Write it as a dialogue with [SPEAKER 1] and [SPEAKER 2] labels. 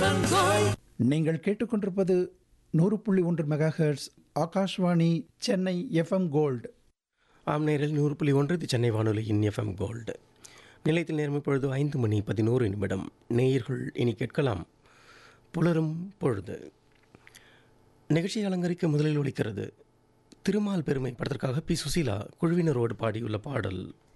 [SPEAKER 1] நீங்கள் கேட்டுக்கொண்டிருப்பது 100.1 megahertz Akashvani Chennai FM gold.
[SPEAKER 2] ஆம் நேரில் 100.1 இது சென்னை வானொலியின் எஃப்எம் கோல்டு. நிலையத்தில் நேரம் இப்பொழுது 5:11. நேயர்கள் இனி கேட்கலாம் புலரும் பொழுது. நிகழ்ச்சியை அலங்கரிக்க முதலில் ஒலிக்கிறது திருமால் பெருமை படத்திற்காக பி. சுசீலா குழுவினரோடு பாடியுள்ள பாடல்.